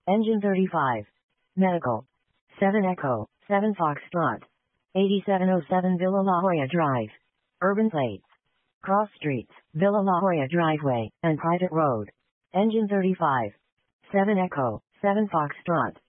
Engine 35. Medical. 7 Echo, 7 Foxtrot. 8707 Villa La Jolla Drive. Urban plates. Cross streets, Villa La Jolla Driveway, and private road. Engine 35. 7 Echo, 7 Foxtrot.